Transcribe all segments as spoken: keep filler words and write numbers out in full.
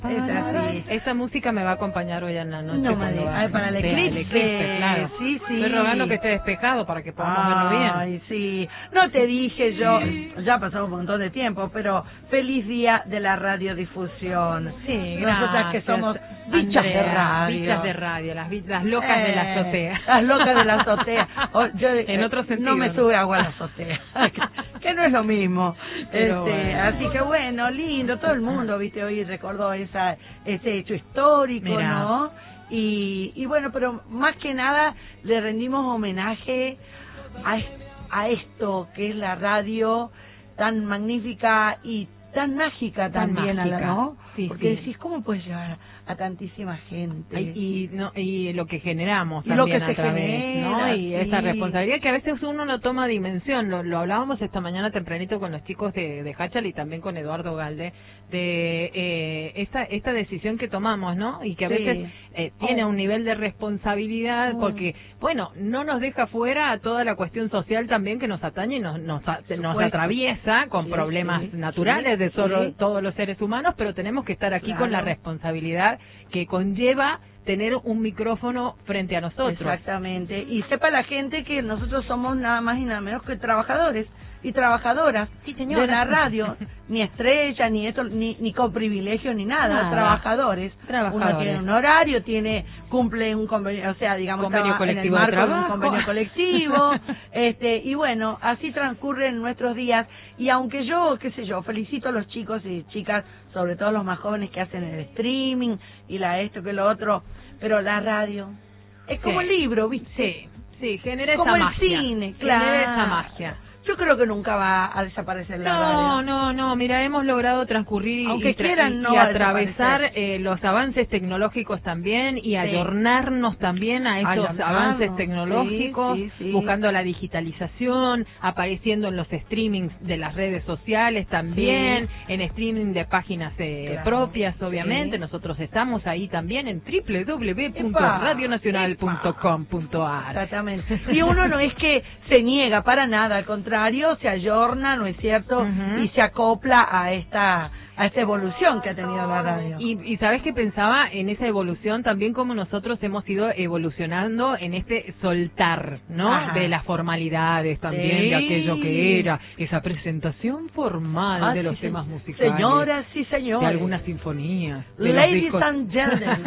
Es así. Esa música me va a acompañar hoy en la noche. No me digas, para el eclipse. eclipse, claro. Sí, sí. Estoy rogando que esté despejado para que podamos verlo bien. Ay, sí. No te dije yo, ya ha pasado un montón de tiempo, pero feliz día de la radiodifusión. Sí, nosotras gracias, que somos bichas Andrea, de radio. Bichas de radio, las, las locas eh, de la azotea. Las locas de la azotea. O, yo, en otro sentido. No me sube agua a la azotea, que, que no es lo mismo. Pero este, bueno. Así que bueno, lindo, todo el mundo, viste, hoy recordó esa ese hecho histórico, Mirá. ¿no? Y, y bueno, pero más que nada le rendimos homenaje a, a esto que es la radio tan magnífica y tan mágica Tan también, mágica. A la, ¿no? Sí, Porque sí. decís, ¿cómo puedes llevar a tantísima gente? Ay, y no y lo que generamos Y también lo que a se través, genera, ¿no? Y sí. esa responsabilidad que a veces uno no toma dimensión. Lo, lo hablábamos esta mañana tempranito con los chicos de, de Hachal y también con Eduardo Galde de eh, esta esta decisión que tomamos, ¿no? Y que a Sí. veces eh, tiene Oh. un nivel de responsabilidad Mm. porque, bueno, no nos deja fuera a toda la cuestión social también que nos atañe y nos nos, a- nos supuesto. atraviesa con Sí, problemas sí, naturales sí, de solo, sí. todos los seres humanos, pero tenemos que estar aquí Claro. con la responsabilidad que conlleva tener un micrófono frente a nosotros. Exactamente. Y sepa la gente que nosotros somos nada más y nada menos que trabajadores y trabajadoras Sí, señora. de la radio, ni estrella, ni esto, ni, ni con privilegio, ni nada, Nada. trabajadores. Trabajadores. Uno tiene un horario, tiene, cumple un convenio, o sea, digamos, Convenio estaba en el colectivo de marco de un trabajo. convenio colectivo, este, y bueno, así transcurren nuestros días, y aunque yo, qué sé yo, felicito a los chicos y chicas, sobre todo los más jóvenes que hacen el streaming, y la esto que lo otro, pero la radio es como Sí. el libro, ¿viste? Sí, sí, genera Como esa el magia. cine, Genera claro. esa magia. Yo creo que nunca va a desaparecer la No, radio. no, no, mira, hemos logrado transcurrir y, Aunque y tra- quieran, y- no y va a atravesar desaparecer. eh, los avances tecnológicos también y ayornarnos también a estos Ayornarnos, avances tecnológicos, sí, sí, sí. buscando la digitalización, apareciendo en los streamings de las redes sociales también, en streaming de páginas eh, Claro, propias, obviamente. sí. Nosotros estamos ahí también en doble u doble u doble u punto Epa, radio nacional punto com punto a r. Exactamente. Y uno no es que se niega para nada, al contrario, se ayorna, ¿no es cierto? Ujú. Y se acopla a esta a esta evolución que ha tenido la radio. Y, y sabes que pensaba en esa evolución también como nosotros hemos ido evolucionando en este soltar, ¿no? Ajá. De las formalidades también, Sí. de aquello que era esa presentación formal Ah, de sí, los sí. temas musicales. Señoras y De señores. algunas sinfonías. De los Ladies discos, and gentlemen.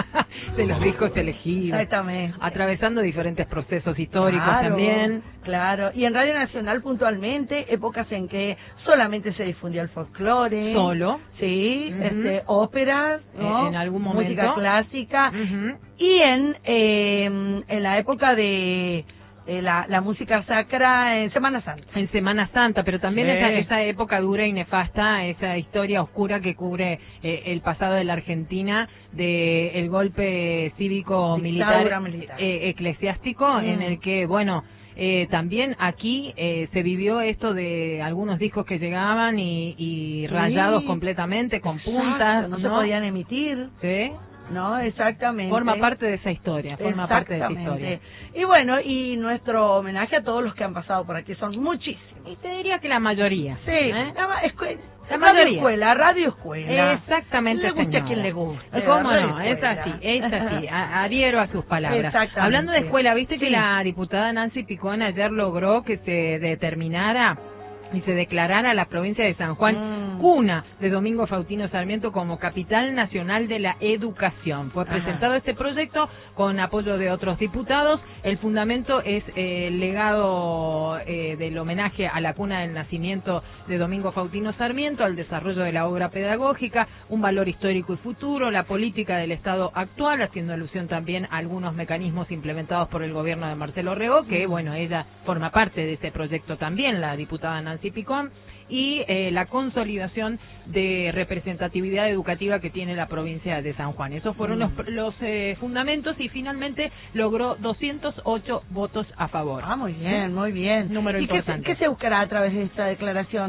de los discos elegidos. Exactamente. Atravesando diferentes procesos históricos Claro, también. Claro, y en Radio Nacional puntualmente, épocas en que solamente se difundió el folclore. Solo. Sí, Ujú. este, óperas, ¿no? Eh, en algún Música momento. clásica. Ujú. Y en, eh, en la época de eh, la, la música sacra en Semana Santa. En Semana Santa, pero también Sí. esa, esa época dura y nefasta, esa historia oscura que cubre eh, el pasado de la Argentina, de el golpe cívico militar, Dictadura militar. eh, eclesiástico, Mm. en el que, bueno, eh, también aquí eh, se vivió esto de algunos discos que llegaban y, y Sí. rayados completamente, con Exacto, puntas, no, ¿no? se podían emitir. ¿Sí? No, exactamente. Forma parte de esa historia, forma parte de esa historia. Exactamente. Y bueno, y nuestro homenaje a todos los que han pasado por aquí, son muchísimos. Y te diría que la mayoría. Sí, ¿eh? la, ma- escue- La radio mayoría. escuela, radio escuela. Exactamente, Le guste a señora. quien le guste. ¿Cómo radio no? Es escuela. así, es así. A- adhiero a sus palabras. Exactamente. Hablando de escuela, ¿viste que Sí. la diputada Nancy Picón ayer logró que se determinara y se declarara la provincia de San Juan Mm. cuna de Domingo Faustino Sarmiento como capital nacional de la educación? Fue Ajá. presentado este proyecto con apoyo de otros diputados. El fundamento es eh, el legado eh, del homenaje a la cuna del nacimiento de Domingo Faustino Sarmiento, al desarrollo de la obra pedagógica, un valor histórico y futuro, la política del Estado actual, haciendo alusión también a algunos mecanismos implementados por el gobierno de Marcelo Rego, que bueno, ella forma parte de ese proyecto también, la diputada Nancy Picón, y eh, la consolidación de representatividad educativa que tiene la provincia de San Juan. Esos fueron Mm. los, los eh, fundamentos y finalmente logró doscientos ocho votos a favor. Ah, muy bien, muy bien. Número ¿Y qué se, importante. qué se buscará a través de esta declaración?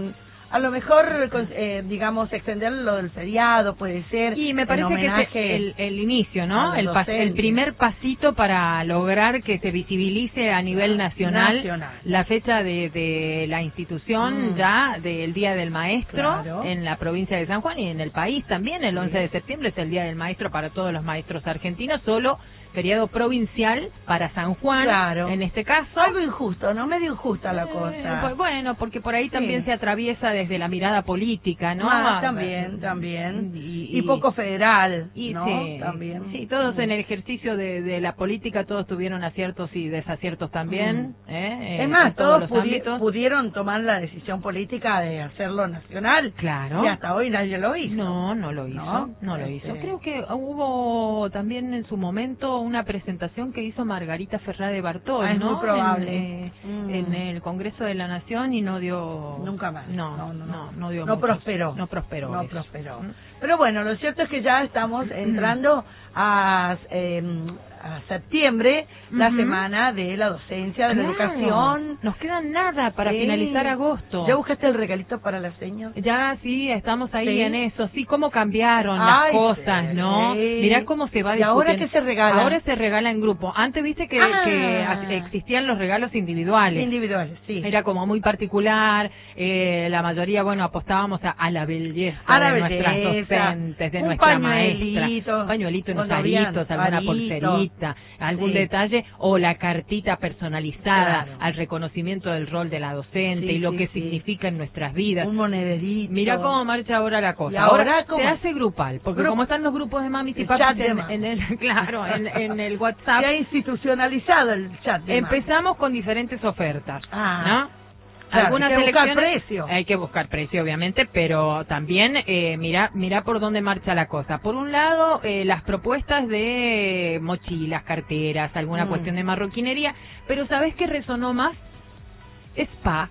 a lo mejor, eh, digamos, extender lo del feriado, puede ser. Y me parece que es el, el inicio, ¿no? El, pas, el primer pasito para lograr que se visibilice a nivel nacional, nacional. la fecha de, de la institución mm. ya del Día del Maestro claro. en la provincia de San Juan y en el país también. El once sí. de septiembre es el Día del Maestro para todos los maestros argentinos, solo feriado provincial para San Juan, claro. en este caso. Algo injusto, ¿no? Medio injusta la cosa. Eh, pues bueno, porque por ahí también sí. se atraviesa desde la mirada política, ¿no? Ah, también, también. Y, y, y poco federal, y, ¿no? Sí, también. Sí, todos en el ejercicio de, de la política, todos tuvieron aciertos y desaciertos también. Mm. ¿eh? Es más, todos, todos pudi pudieron tomar la decisión política de hacerlo nacional. Claro. Y hasta hoy nadie lo hizo. No, no lo hizo. No, no lo hizo. Creo que hubo también en su momento una presentación que hizo Margarita Ferrá de Bartol, ah, es ¿no? muy probable. En, eh, mm. en el Congreso de la Nación y no dio... Nunca más. No, no, no, no, no dio No muchos. prosperó. No prosperó. No eso. prosperó. ¿Mm? Pero bueno, lo cierto es que ya estamos entrando a... Eh, a septiembre, uh-huh. la semana de la docencia, de claro. la educación. Nos queda nada para sí. finalizar agosto. ¿Ya buscaste el regalito para la señora? Ya, sí, estamos ahí ¿Sí? en eso. Sí, cómo cambiaron Ay, las cosas, sí. ¿no? Mirá cómo se va ¿Y ahora qué se regala? Ahora se regala en grupo. Antes viste que, ah. que existían los regalos individuales. Individuales, sí. Era como muy particular. Eh, la mayoría, bueno, apostábamos a, a la belleza a la de belleza. nuestras docentes, de Un nuestra pañuelito, maestra. Un pañuelito, unos aritos, alguna pulserita, algún sí. detalle, o la cartita personalizada claro. al reconocimiento del rol de la docente sí, y lo sí, que sí. significa en nuestras vidas. Un monederito. Mira cómo marcha ahora la cosa. Y ahora, ahora ¿cómo? se hace grupal, porque Grupo. como están los grupos de mamis y el papis en, en, en el, claro, en, en el WhatsApp. Se ha institucionalizado el chat de Empezamos mamis. con diferentes ofertas, ah. ¿no? Claro, Algunas hay que buscar selecciones, precio. hay que buscar precio, obviamente, pero también eh, mira, mira por dónde marcha la cosa. Por un lado, eh, las propuestas de mochilas, carteras, alguna mm. cuestión de marroquinería, pero ¿sabés qué resonó más? Spa.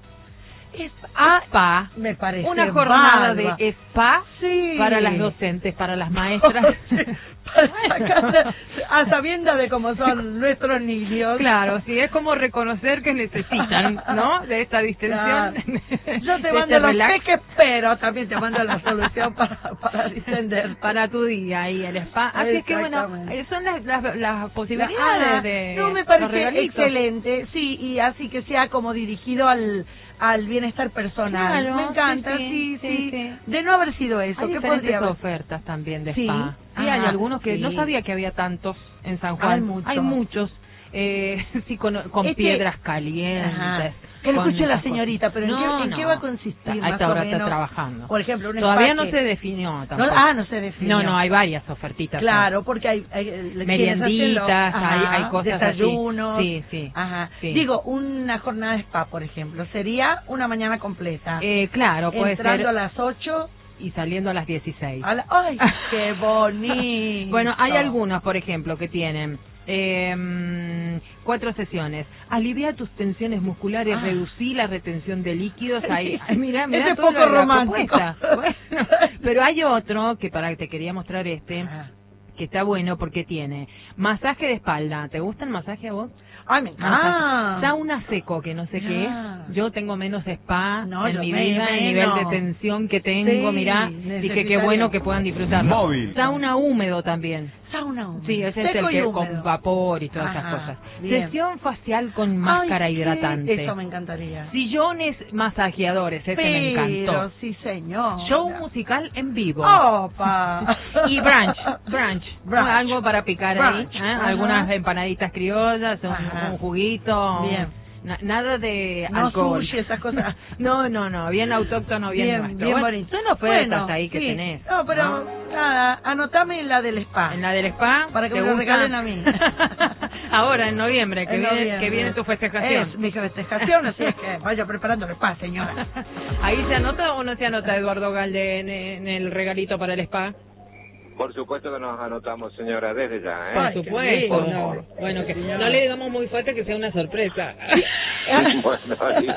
Spa, spa me parece una jornada barba. de spa sí. para las docentes, para las maestras. Para sacar a sabiendas de cómo son nuestros niños. Claro, sí, es como reconocer que necesitan, ¿no? De esta distensión. Claro. Yo te mando los peques, pero también te mando la solución para, para distender. Para tu día y el spa. Así es que bueno, son las, las, las posibilidades ah, de no, me parece excelente, sí, y así que sea como dirigido al al bienestar personal. Claro, me encanta, sí sí, sí, sí, sí. De no haber sido eso, hay ¿qué podría haber? ofertas también de sí. spa. Sí, ah, hay algunos que sí. no sabía que había tantos en San Juan. Hay muchos. Hay muchos. Eh, sí, con, con este, piedras calientes. Ajá. Que lo escuche la señorita, pero ¿en, no, qué, ¿en no. qué va a consistir? A esta hora está trabajando. Por ejemplo, un Todavía no que... se definió tampoco. No, ah, no se definió. No, no, hay varias ofertitas. Claro, porque hay, hay merienditas, hay, hay cosas desayunos. Así. Sí, sí. Ajá. Sí. Digo, una jornada de spa, por ejemplo, sería una mañana completa. Eh, claro, puede Entrando ser. a las ocho y saliendo a las dieciséis. A la... ¡Ay, qué bonito! Bueno, hay algunos, por ejemplo, que tienen eh, cuatro sesiones. Alivia tus tensiones musculares, ah. reducí la retención de líquidos. Ahí, ay, mira, mira, ese es poco romántico. Bueno, pero hay otro que para te quería mostrar este, ah. que está bueno porque tiene masaje de espalda. ¿Te gusta el masaje a vos? Ay, me encanta. Sauna seco, que no sé ah. qué es. Yo tengo menos spa no, en mi me, vida, me, el nivel no. de tensión que tengo, sí, mirá. Dije qué bueno que puedan disfrutarlo. Móvil. Sauna húmedo también. Sauna húmedo. Sí, ese es el que con vapor y todas Ajá, esas cosas. Bien. Sesión facial con máscara Ay, hidratante. Sí, eso me encantaría. Sillones masajeadores, ese Pero, me encantó. Sí, señor. Show musical en vivo. Opa. Y brunch, brunch, brunch. algo para picar brunch. ahí, ¿eh? Algunas empanaditas criollas, un, un juguito. Bien. Na, nada de no alcohol. Sushi, esas cosas. No, no, no, bien autóctono, bien, bien nuestro. Bien bueno, bonito. Son ofertas bueno, ahí que sí. tenés. No, pero ¿no? nada, anotame en la del spa. En la del spa. Para que me me lo regalen a mí. Ahora, en noviembre, que, en viene, noviembre. que viene tu festejación. Es mi festejación, así es que vaya preparando el spa, señora. ¿Ahí se anota o no se anota, Eduardo Galde, en, en el regalito para el spa? Por supuesto que nos anotamos, señora, desde ya, ¿eh? Por Ay, supuesto. Por favor. Bueno, que no le digamos muy fuerte que sea una sorpresa. Bueno,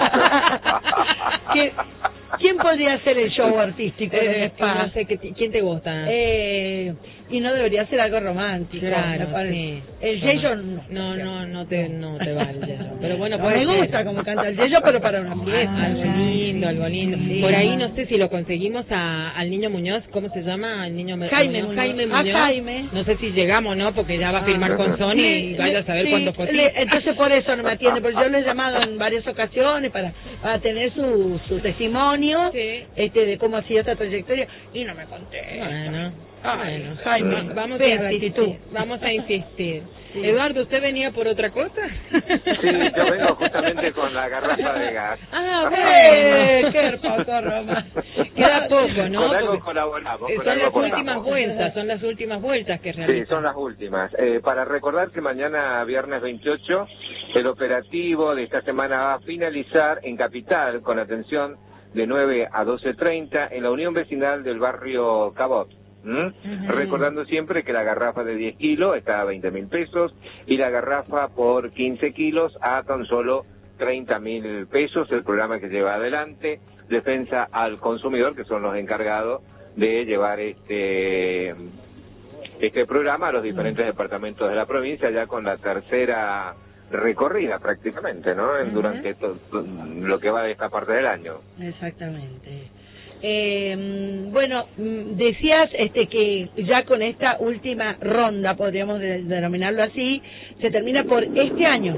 ¿Quién, ¿Quién podría hacer el show artístico en el Eh, spa? no sé, ¿quién te gusta? Eh, y no debería ser algo romántico. Claro, me parece. sí. El Yeyo no. No, no, no te, no te va el Yeyo. Pero bueno, No puede me ser. gusta como canta el Yeyo, pero para una fiesta. Ah, algo lindo, algo lindo. Sí. Por ahí no sé si lo conseguimos a, al niño Muñoz, ¿cómo se llama? El niño Jaime Muñoz. Muñoz. Jaime Ah, Muñoz. Jaime. No sé si llegamos, ¿no? Porque ya va a Ah. firmar con Sony y vaya a saber Sí, cuándo fue. le- entonces por eso no me atiende, porque yo le he llamado en varias ocasiones para, para tener su, su testimonio Sí. este de cómo ha sido esta trayectoria y no me contesta. Bueno, Ay, bueno. Jaime, Va- vamos fea a la insistir. actitud. Vamos a insistir. Sí. Eduardo, ¿usted venía por otra cosa? Sí, yo vengo justamente con la garrafa de gas. Ah, Eh, bueno. qué hermoso, Roma. Queda poco, ¿no? Con algo Porque colaboramos. eh, con son algo las aportamos. últimas vueltas, son las últimas vueltas que Sí, realizan. son las últimas. Eh, para recordar que mañana, viernes veintiocho, el operativo de esta semana va a finalizar en Capital, con atención de nueve a doce treinta, en la Unión Vecinal del barrio Cabot. ¿Mm? Ujú. Recordando siempre que la garrafa de diez kilos está a veinte mil pesos y la garrafa por quince kilos a tan solo treinta mil pesos. El programa que lleva adelante Defensa al Consumidor, que son los encargados de llevar este este programa a los diferentes departamentos de la provincia, ya con la tercera recorrida prácticamente, ¿no? En- Ujú. Durante to- to- lo que va de esta parte del año. Exactamente. Eh, bueno, mm, decías este que ya con esta última ronda, podríamos de- denominarlo así, se termina por este año.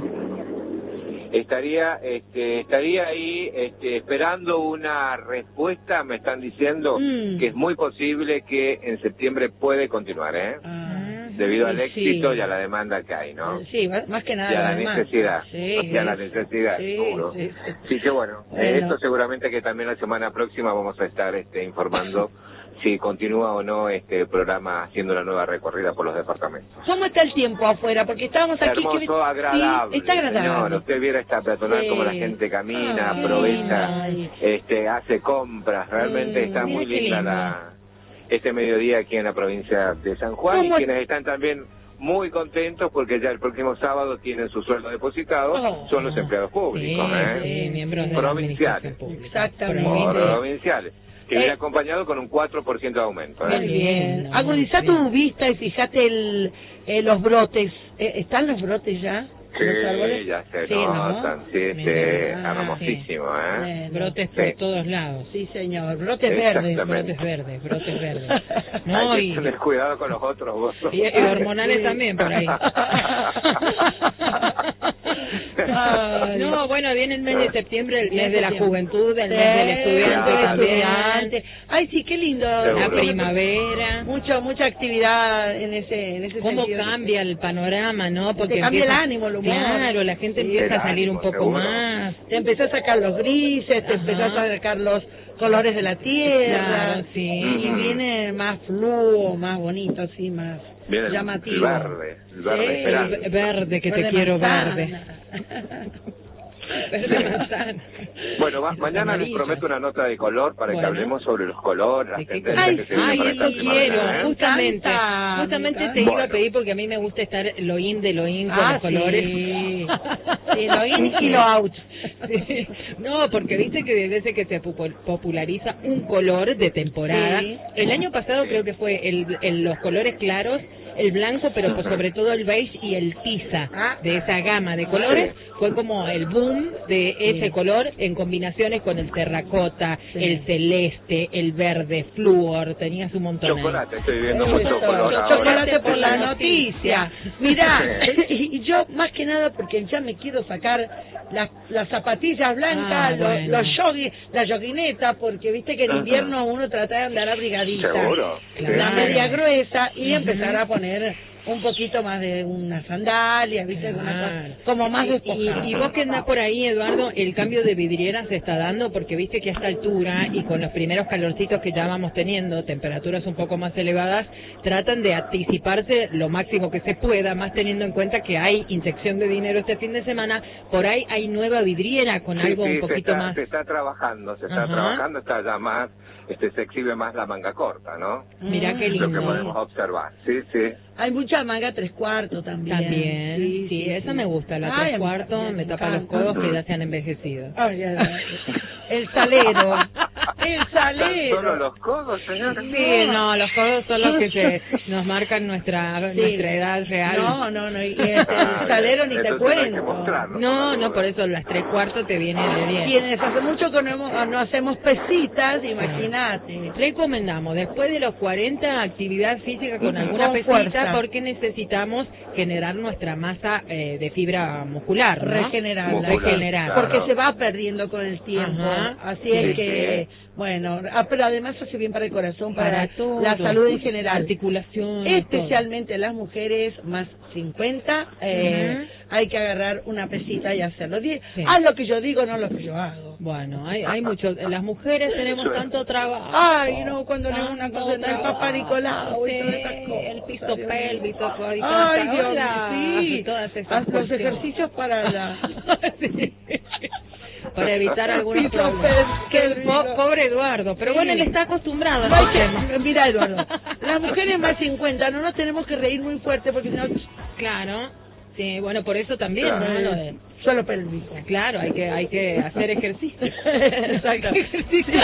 Estaría este, estaría ahí este, esperando una respuesta. Me están diciendo Mm. que es muy posible que en septiembre puede continuar, ¿eh? Ah, Debido al sí. éxito y a la demanda que hay, ¿no? Sí, más más que nada. Y a la además. necesidad. Sí, Y a la necesidad, sí, seguro. sí, sí. Sí, que bueno, Bueno. eh, esto seguramente que también la semana próxima vamos a estar este, informando si continúa o no este programa haciendo la nueva recorrida por los departamentos. ¿Cómo está el tiempo afuera? Porque estábamos aquí... Hermoso, que- agradable. Sí, está agradable. Señor, usted viera esta peatonal, Sí. como la gente camina, Ay, aprovecha, ay. este, hace compras. Realmente Mm, está mira muy qué linda lindo. la este mediodía aquí en la provincia de San Juan, y ¿Cómo? quienes están también muy contentos porque ya el próximo sábado tienen su sueldo depositado, Oh. son los empleados públicos, Sí, ¿eh? sí, miembros de la Provinciales. administración pública. Exactamente. Provinciales. Provinciales, que Eh. viene acompañado con un cuatro por ciento de aumento, Muy ¿eh? Muy bien. bien, Agudizá muy tu bien. vista y fíjate el, eh, los brotes. Eh, ¿Están los brotes ya? ¿Los Sí, árboles? ya se Sí, ¿no? notan, sí, este, Mira, hermosísimo, ¿eh? Bueno. Brotes por Sí. todos lados. Sí, señor. Brotes verdes. Exactamente. Brotes verdes, brotes verdes. No, Hay y, que tener cuidado con los otros, vos. y, y hormonales Sí. también por ahí. Ay. No, bueno, viene el mes de septiembre, el mes de la Septiembre. juventud, el Sí, mes del estudiante claro. también, estudiante. Ay, sí, qué lindo. Seguro. la primavera. Mucho, mucha actividad en ese, en ese ¿Cómo sentido. cambia el panorama, no? Te cambia el ánimo, el humor. Claro, la gente Sí, empieza el a salir un ánimo, poco seguro. más. Te empezás a sacar los grises, te Ajá. empezás a sacar los colores de la tierra. Claro, sí. Y Ujú. viene más fluo, más bonito, así, más Viene el- llamativo. el verde, el verde Sí, esperanza. El verde, que te Verde quiero manzana. verde. Verde manzana. Bueno, ma- Esas mañana les amarillas. prometo una nota de color para que Bueno. hablemos sobre los colores, las ¿De qué tendencias Ay, que se vienen Ay, para esta sí, semana. quiero, ¿eh? justamente, Me encanta, justamente me te iba a encanta. pedir porque a mí me gusta estar lo in de lo in con Ah, los colores. sí. Sí, lo in y lo out. Sí. No, porque viste que desde que se popu- populariza un color de temporada, Sí. el año pasado creo que fue el, el- los colores claros, el blanco, pero por sobre todo el beige y el tiza, Ah. de esa gama de colores, fue como el boom de ese Sí. color en combinaciones con el terracota, Sí. el celeste, el verde flúor, tenías un montón ahí. Chocolate, estoy viendo Eh, mucho cho- color cho- ahora. chocolate por la Sí. noticia. Mirá, Sí. y, y yo más que nada porque ya me quiero sacar las, las zapatillas blancas, Ah, los, bueno. los jogging, la joguineta, porque viste que en Ajá. invierno uno trata de andar abrigadita. Seguro. La Claro. media gruesa y Ujú. empezar a poner un poquito más de unas sandalias, viste, alguna Claro. cosa, como más Y, despojada. y, y vos que andás por ahí, Eduardo, el cambio de vidriera se está dando porque viste que a esta altura y con los primeros calorcitos que ya vamos teniendo, temperaturas un poco más elevadas, tratan de anticiparse lo máximo que se pueda, más teniendo en cuenta que hay inyección de dinero este fin de semana. Por ahí hay nueva vidriera con Sí, algo sí, un se poquito está, más. se está trabajando, se está Ajá. trabajando, está ya más, este, se exhibe más la manga corta, ¿no? Mirá qué Lo que lindo. podemos observar. Sí, sí. Hay mucha manga tres cuartos también. También, sí, esa me gusta, la Ay, tres cuartos, me, tapa los encanta. codos que ya se han envejecido. Ay, ay, ay. El salero. El salero. ¿Solo los codos, señora? Sí, no, los codos son los que se, nos marcan nuestra Sí. nuestra edad real. No, no, no, y este, el salero ni te Entonces no hay que cuento. mostrarlo. No, no, por eso las tres cuartos te vienen de bien. Quienes hace mucho que no, hemos- no hacemos pesitas, imagínate. Recomendamos, después de los cuarenta, actividad física con Y alguna con pesita, fuerza. porque necesitamos generar nuestra masa eh, de fibra muscular, ¿no? Regenerarla. Muscular, Regenerar. claro. Porque se va perdiendo con el tiempo. Ajá. Así Sí, es que, bueno, ah, pero además hace bien para el corazón, para, Para todo. la salud en general. Articulación. Especialmente las mujeres más cincuenta, eh, Ujú. hay que agarrar una pesita y hacerlo. Di- Sí. Haz lo que yo digo, no lo que yo hago. Bueno, hay, hay muchos. Las mujeres tenemos Eso es. tanto trabajo. Ay, no, cuando le hago una Tanto cosa en el trabajo. Papa Nicolau y Sí, todas esas cosas. el piso Dios mío. pélvico, y todas Ay, esas- Dios hola, mío, sí. y todas esas Haz los cuestiones. ejercicios para la... Sí. Para evitar algunos Piso problemas. pélvico. Po- Pobre Eduardo, pero Sí. bueno, él está acostumbrado. No hay ¿no? que- mira, Eduardo, las mujeres más cincuenta no nos tenemos que reír muy fuerte porque si no... Claro, sí, bueno, por eso también, ¿no? eh, Lo de- Suelo pélvico. Claro, hay que hay que hacer ejercicio. Exacto. Ejercicio.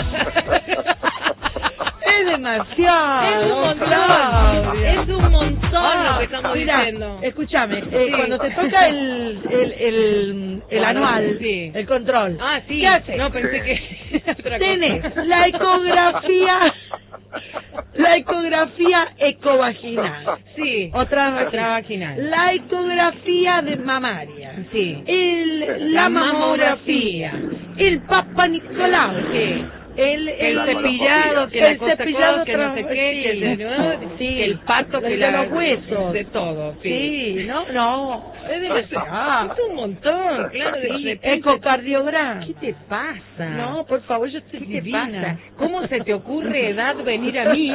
Es demasiado. Es un montón, Claudia. es un montón Ah, lo que estamos mira, diciendo. escúchame, eh, Sí. cuando te toca el, el, el, el Bueno, anual, sí. el control, Ah, sí. ¿qué haces? No, pensé que era otra cosa. Tenés la ecografía, la ecografía ecovaginal. Sí. Otra, Otra vaginal. La ecografía de mamaria. Sí. El, la La mamografía. El Papa Nicolau. Sí. El, El el cepillado, que el la cosa, cepillado que no sé tra- qué, que, sí. el, ¿no? Sí. que el pato, que de la, los huesos. de todo, sí. Sí, no, no, es demasiado. Es un montón, claro. De Sí, repente- ecocardiograma. ¿Qué te pasa? No, por favor, yo estoy ¿Qué te divina. pasa? ¿Cómo se te ocurre, edad, venir a mí?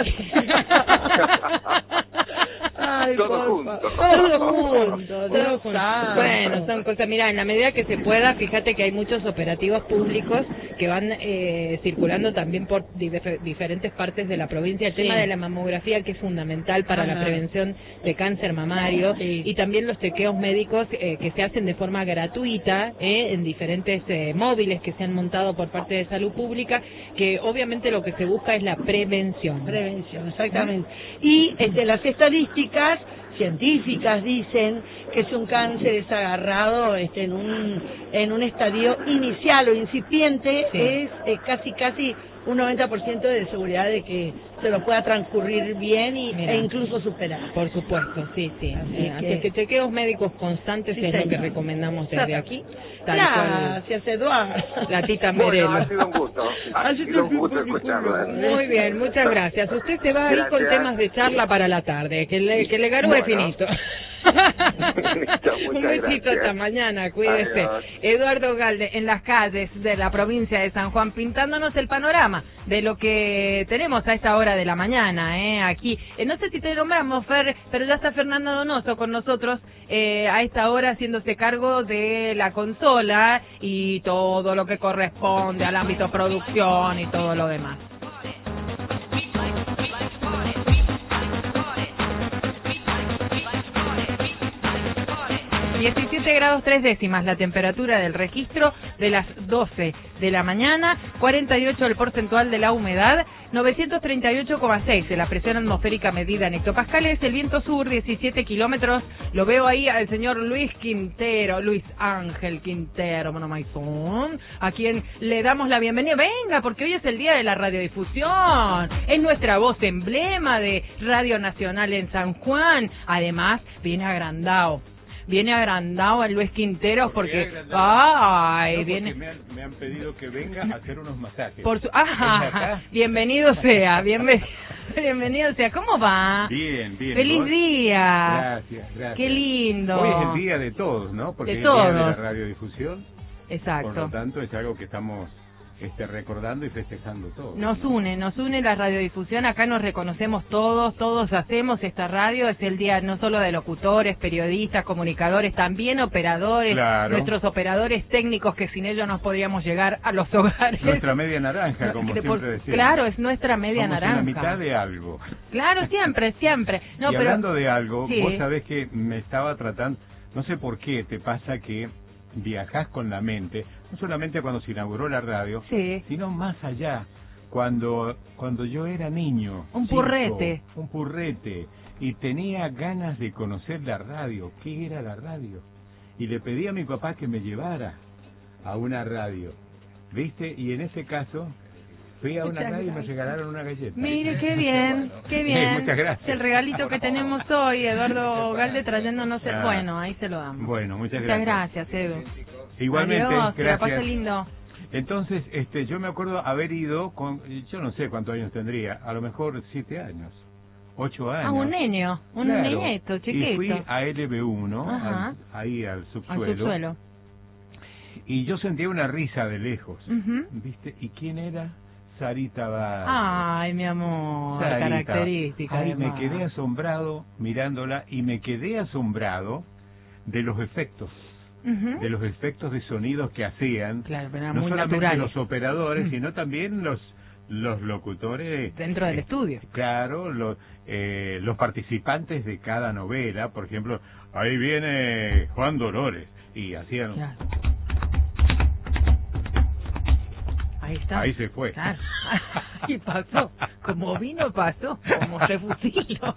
Ay, Todo por junto. favor. Todo junto, Todo Dios junto. santo. Bueno, son cosas, mira, en la medida que se pueda, fíjate que hay muchos operativos públicos que van eh, circulando también por dif- diferentes partes de la provincia. El Sí. tema de la mamografía, que es fundamental para Ajá. la prevención de cáncer mamario, Sí. y también los chequeos médicos eh, que se hacen de forma gratuita eh, en diferentes eh, móviles que se han montado por parte de salud pública, que obviamente lo que se busca es la prevención. Prevención, exactamente. Y este, las estadísticas científicas dicen que si un cáncer es agarrado este, en un en un estadio inicial o incipiente, Sí. es eh, casi casi un noventa por ciento de seguridad de que se lo pueda transcurrir bien y, Mira. e incluso superar. Por supuesto, sí, sí. Así Eh, que- Así que chequeos médicos constantes Sí, es lo que señor. recomendamos desde aquí. Tal Gracias, Eduardo. cual la tita Bueno, Merelo. ha sido un gusto. Ha sido un gusto escucharla. Muy bien, muchas gracias. Usted se va a ir con Gracias. temas de charla para la tarde, que le, que le garúe Bueno. finito. Listo, Un muchas besito gracias. hasta mañana, cuídese. Adiós. Eduardo Galde, en las calles de la provincia de San Juan, pintándonos el panorama de lo que tenemos a esta hora de la mañana, ¿eh? Aquí. Eh, no sé si te nombramos, Fer, pero ya está Fernando Donoso con nosotros eh, a esta hora haciéndose cargo de la consola y todo lo que corresponde al ámbito producción y todo lo demás. diecisiete grados tres décimas la temperatura del registro de las doce de la mañana, cuarenta y ocho el porcentual de la humedad, novecientos treinta y ocho coma seis de la presión atmosférica medida en hectopascales, el viento sur diecisiete kilómetros, lo veo ahí al señor Luis Quintero, Luis Ángel Quintero, Monomaizón, a quien le damos la bienvenida. Venga, porque hoy es el día de la radiodifusión, es nuestra voz emblema de Radio Nacional en San Juan, además viene agrandado. Viene agrandado el Luis Quintero porque, ay, No, porque viene me han, me han pedido que venga a hacer unos masajes. por su, Venga ajá, acá. bienvenido sea, bienvenido, bienvenido sea. ¿Cómo va? Bien, bien. Feliz ¿Vos? día. Gracias, gracias. Qué lindo. Hoy es el día de todos, ¿no? Porque De es el día de la todos. radiodifusión. Por lo Exacto. tanto, es algo que estamos este, recordando y festejando todos. Nos ¿no? une, nos une la radiodifusión, acá nos reconocemos todos, todos hacemos esta radio, es el día no solo de locutores, periodistas, comunicadores, también operadores, Claro. nuestros operadores técnicos que sin ellos no podríamos llegar a los hogares. Nuestra media naranja, como Que por- siempre decimos. Claro, es nuestra media Somos naranja. una mitad de algo. Claro, siempre, siempre. No, y pero hablando de algo, Sí. vos sabés que me estaba tratando, no sé por qué te pasa que viajás con la mente, no solamente cuando se inauguró la radio, sí, sino más allá, cuando cuando yo era niño. Un chico, purrete. Un purrete, y tenía ganas de conocer la radio. ¿Qué era la radio? Y le pedí a mi papá que me llevara a una radio, ¿viste? Y en ese caso fui a una radio y me regalaron una galleta. Mire, qué bien, qué bien. Muchas gracias. El regalito que tenemos hoy, Eduardo Galde trayéndonos el... Ah. Bueno, ahí se lo damos. Bueno, muchas Muchas gracias. gracias, Edu. Igualmente, Adiós, que la gracias. pase lindo. Entonces, este, yo me acuerdo haber ido con, yo no sé cuántos años tendría, a lo mejor siete años, ocho años. Ah, un niño, un Claro. niñito, chiquito. Y fui a L B uno, Ajá. al- ahí al subsuelo, Al subsuelo. y yo sentía una risa de lejos, Ujú. ¿viste? ¿Y quién era? Sarita Báez. Ay, mi amor, Sarita. característica. Ay, me además. quedé asombrado mirándola y me quedé asombrado de los efectos, Ujú. de los efectos de sonidos que hacían, Claro, pero era no muy solamente natural. los operadores, Mm. sino también los los locutores Dentro del eh, estudio. Claro, los eh, los participantes de cada novela, por ejemplo, ahí viene Juan Dolores y hacían, Claro. Ahí está. ahí se fue. Claro. Y pasó. Como vino, pasó. Como se fusiló.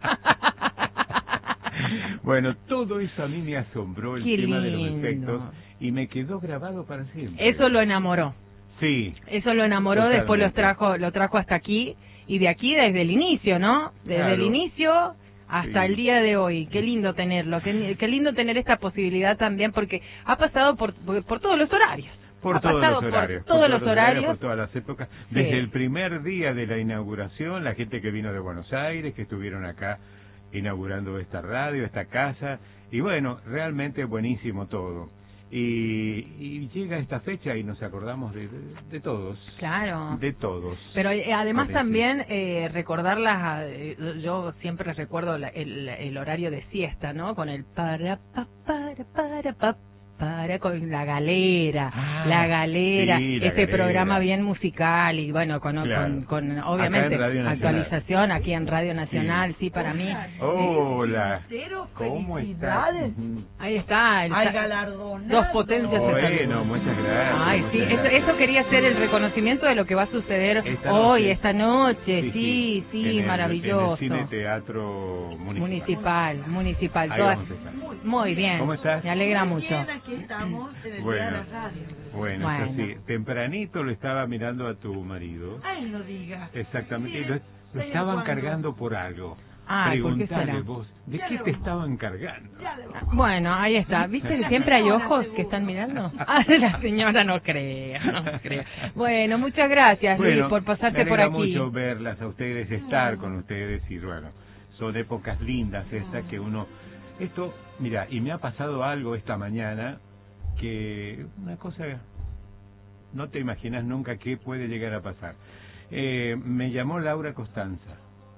Bueno, todo eso a mí me asombró, el Qué tema de los lindo. efectos, y me quedó grabado para siempre. Eso lo enamoró. Sí. Eso lo enamoró, Totalmente. después los trajo, lo trajo hasta aquí, y de aquí desde el inicio, ¿no? Desde Claro. el inicio hasta Sí. el día de hoy. Qué lindo tenerlo, qué, qué lindo tener esta posibilidad también, porque ha pasado por, por, por todos los horarios. Por ha todos pasado los horarios. por todos los horarios. Por todas las épocas. Sí. Desde el primer día de la inauguración, la gente que vino de Buenos Aires, que estuvieron acá inaugurando esta radio, esta casa, y bueno, realmente buenísimo todo. Y, y llega esta fecha y nos acordamos de, de, de todos. Claro. De todos. Pero eh, además Parece. también eh, recordarlas, eh, yo siempre recuerdo la- el, el horario de siesta, ¿no? Con el para, pa, para, para, pa, para, con la galera, Ah, la galera, sí, la este galera. programa bien musical y bueno, con, Claro. con, con Acá obviamente en Radio Nacional. actualización aquí en Radio Nacional, sí, para mí. Hola. Cero ¿Cómo felicidades. estás? Ujú. Ahí está, el, Al galardonado. dos potencias. se Bueno, saludan. muchas gracias. Ay, sí, muchas eso, gracias. eso quería ser el reconocimiento de lo que va a suceder Esta hoy, noche. esta noche, sí, sí, En el- maravilloso. En el Cine Teatro Municipal. Municipal, municipal, Ahí todas- vamos a estar. muy bien. ¿Cómo estás? Me alegra Muy mucho. bien, aquí estamos en el Bueno. día de la radio. Bueno, Bueno. eso sí, tempranito lo estaba mirando a tu marido. Ay, no diga. Exactamente, y Bien. lo, lo ¿Desde estaban cuándo? cargando por algo. Ay, ¿por qué Preguntale será? vos, ¿de Ya qué le te vamos. estaban cargando? Ya le voy. Bueno, ahí está. ¿Viste que siempre hay ojos que están mirando? Ah, la señora no cree, no cree. Bueno, muchas gracias, Luis, Bueno, por pasarte me por alegra aquí. mucho verlas a ustedes, estar con ustedes y bueno, son épocas lindas estas que uno... Esto, mira, y me ha pasado algo esta mañana que una cosa no te imaginas nunca qué puede llegar a pasar. Eh, me llamó Laura Costanza,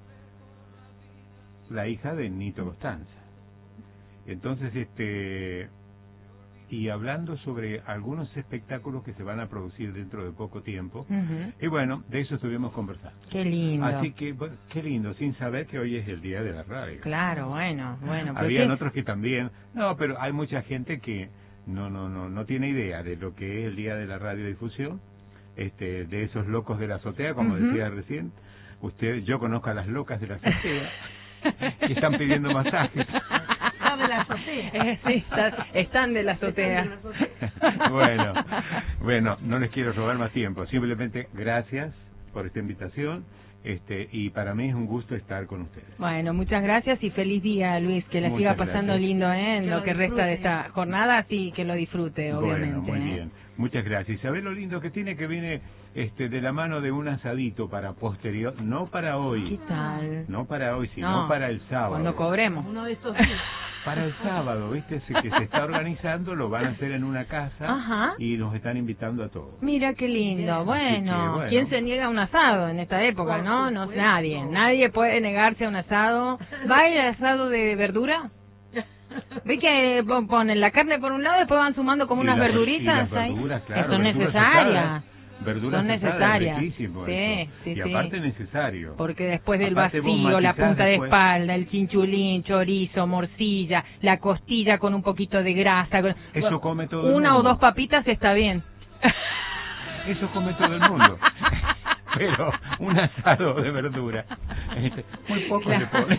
la hija de Nito Costanza. Entonces, este, y hablando sobre algunos espectáculos que se van a producir dentro de poco tiempo, Ujú. y bueno, de eso estuvimos conversando. Qué lindo. Así que, bueno, qué lindo, sin saber que hoy es el día de la radio. Claro, bueno, bueno. pero Habían qué- otros que también, no, pero hay mucha gente que no, no, no, no tiene idea de lo que es el día de la radiodifusión, este, de esos locos de la azotea, como Ujú. decía recién. Usted, yo conozco a las locas de la azotea que están pidiendo masajes. Ah, de la azotea. Eh, sí, está- están de la azotea. Están de la azotea. Bueno, bueno, no les quiero robar más tiempo. Simplemente gracias por esta invitación. Este, y para mí es un gusto estar con ustedes. Bueno, muchas gracias y feliz día, Luis, que la Muchas siga pasando gracias. lindo, ¿eh? En Que lo lo que resta de disfrute. esta jornada, sí, que lo disfrute, obviamente. Bueno, muy ¿eh? bien. Muchas gracias. ¿Y sabés lo lindo que tiene? Que viene este, de la mano de un asadito para posterior, no para ¿Qué hoy, tal? no para hoy, sino No, para el sábado. Cuando cobremos. Uno de estos días. Para el sábado, ¿viste? Ese que se está organizando, lo van a hacer en una casa Ajá. y nos están invitando a todos. Mira qué lindo. Así Bueno, que, bueno. ¿quién se niega a un asado en esta época, Por no? No, supuesto. nadie. Nadie puede negarse a un asado. ¿Va el asado de verdura? ¿Ve que pon- ponen la carne por un lado y después van sumando como Y unas la- y verduritas las ahí? verduras, claro, que son verduras necesarias. asadas. verduras son pesadas, necesarias. riquísimo Sí, eso. sí, y sí. aparte necesario. Porque después del Aparte vos vacío, la matizás punta de después. espalda, el chinchulín, chorizo, morcilla, la costilla con un poquito de grasa. con- Eso come todo el Una o mundo. dos papitas está bien. Eso come todo el mundo. Pero un asado de verdura, este, muy poco le pone.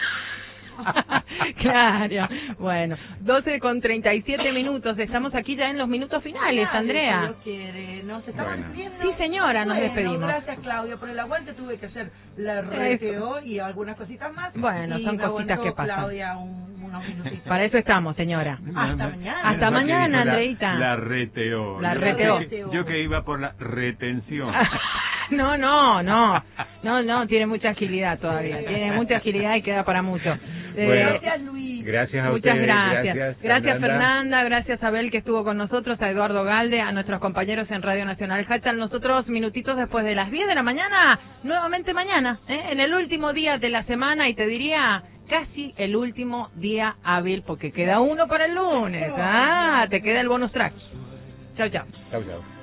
Claro, bueno, doce con treinta y siete minutos, estamos aquí ya en los minutos finales, Nadie, Andrea. si Dios quiere. Nos estamos Bueno. despidiendo. Sí, señora, nos Bueno, despedimos. Gracias, Claudia, por el aguante. Tuve que hacer la R T O y algunas cositas más. Bueno, y son me cositas aguantó que pasan. Claudia un, unos minutitos. Para eso estamos, señora. Hasta mañana. Hasta Menos mal que mañana, dijo la- Andreita. La reteó. La Yo reteó. que- Yo que iba por la retención. No, no, no, no, no, tiene mucha agilidad todavía, tiene mucha agilidad y queda para mucho. Eh, Bueno, Gracias, Luis. Gracias a Muchas ustedes. gracias. Gracias, Gracias, Fernanda. Fernanda. Gracias, Abel, que estuvo con nosotros. A Eduardo Galde, a nuestros compañeros en Radio Nacional Hachal. Nosotros, minutitos después de las diez de la mañana, nuevamente mañana, ¿eh? en el último día de la semana, y te diría casi el último día hábil, porque queda uno para el lunes. Ah, te queda el bonus track. Chao, chao. Chau, chau.